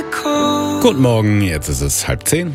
Guten Morgen, jetzt ist es 9:30.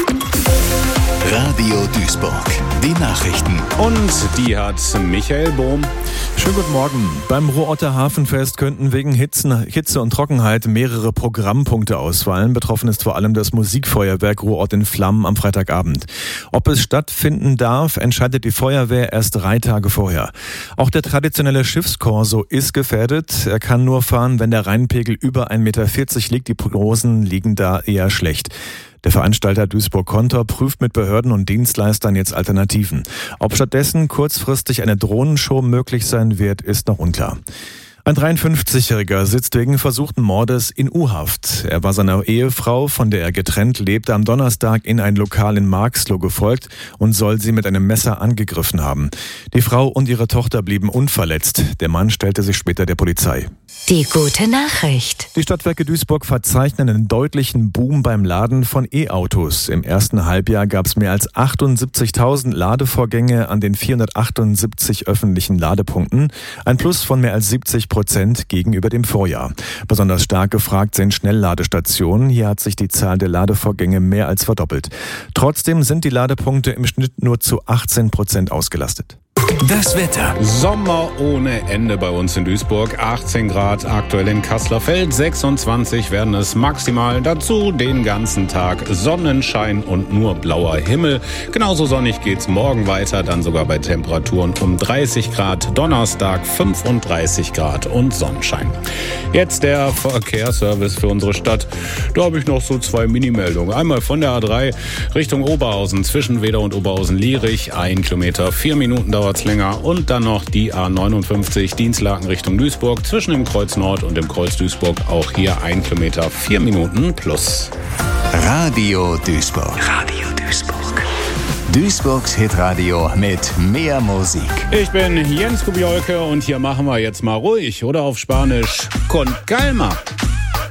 Radio Duisburg, die Nachrichten. Und die hat Michael Bohm. Schönen guten Morgen. Beim Ruhrorter Hafenfest könnten wegen Hitze und Trockenheit mehrere Programmpunkte ausfallen. Betroffen ist vor allem das Musikfeuerwerk Ruhrort in Flammen am Freitagabend. Ob es stattfinden darf, entscheidet die Feuerwehr erst 3 Tage vorher. Auch der traditionelle Schiffskorso ist gefährdet. Er kann nur fahren, wenn der Rheinpegel über 1,40 Meter liegt. Die Prognosen liegen da eher schlecht. Der Veranstalter Duisburg-Kontor prüft mit Behörden und Dienstleistern jetzt Alternativen. Ob stattdessen kurzfristig eine Drohnenshow möglich sein wird, ist noch unklar. Ein 53-Jähriger sitzt wegen versuchten Mordes in U-Haft. Er war seiner Ehefrau, von der er getrennt lebte, am Donnerstag in ein Lokal in Marxloh gefolgt und soll sie mit einem Messer angegriffen haben. Die Frau und ihre Tochter blieben unverletzt. Der Mann stellte sich später der Polizei. Die gute Nachricht. Die Stadtwerke Duisburg verzeichnen einen deutlichen Boom beim Laden von E-Autos. Im ersten Halbjahr gab es mehr als 78.000 Ladevorgänge an den 478 öffentlichen Ladepunkten. Ein Plus von mehr als 70% gegenüber dem Vorjahr. Besonders stark gefragt sind Schnellladestationen. Hier hat sich die Zahl der Ladevorgänge mehr als verdoppelt. Trotzdem sind die Ladepunkte im Schnitt nur zu 18% ausgelastet. Das Wetter. Sommer ohne Ende bei uns in Duisburg. 18 Grad aktuell in Kasslerfeld, 26 werden es maximal. Dazu den ganzen Tag Sonnenschein und nur blauer Himmel. Genauso sonnig geht's morgen weiter, dann sogar bei Temperaturen um 30 Grad. Donnerstag 35 Grad und Sonnenschein. Jetzt der Verkehrsservice für unsere Stadt. Da habe ich noch so 2 Mini-Meldungen. Einmal von der A3 Richtung Oberhausen, zwischen Weder und Oberhausen-Lierich. 1 Kilometer, 4 Minuten dauert's länger. Und dann noch die A59 Dienstlaken Richtung Duisburg, zwischen dem Kreuz Nord und dem Kreuz Duisburg. Auch hier 1 Kilometer, 4 Minuten plus. Radio Duisburg. Radio Duisburg. Duisburgs Hitradio mit mehr Musik. Ich bin Jens Kubiolke und hier machen wir jetzt mal ruhig oder auf Spanisch Con calma.